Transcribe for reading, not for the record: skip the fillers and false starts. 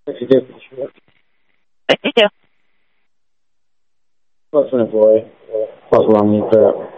If you do, for sure. Thank you. Plus an employee. Plus long you crap.